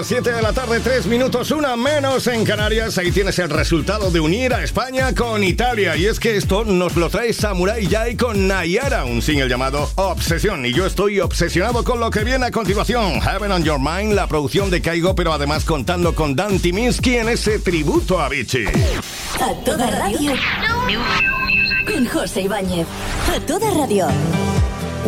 las 7 de la tarde, 3 minutos, una menos en Canarias. Ahí tienes el resultado de unir a España con Italia. Y es que esto nos lo trae Samurai Jai con Nayara, un single llamado Obsesión. Y yo estoy obsesionado con lo que viene a continuación. Heaven on Your Mind, la producción de Kygo, pero además contando con Dan Tyminski en ese tributo a Avicii. A toda radio, con José Ibáñez. A toda radio.